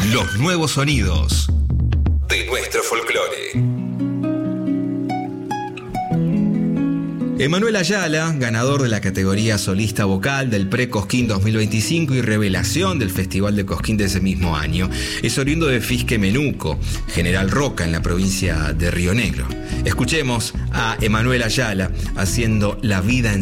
Los nuevos sonidos de nuestro folclore. Emanuel Ayala, ganador de la categoría solista vocal del Pre-Cosquín 2025 y revelación del Festival de Cosquín de ese mismo año, es oriundo de Fisque Menuco, General Roca, en la provincia de Río Negro. Escuchemos a Emanuel Ayala haciendo La vida en